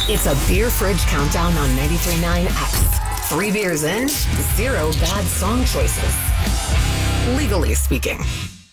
It's a beer fridge countdown on 93.9 X. 3 beers in, 0 bad song choices. Legally speaking.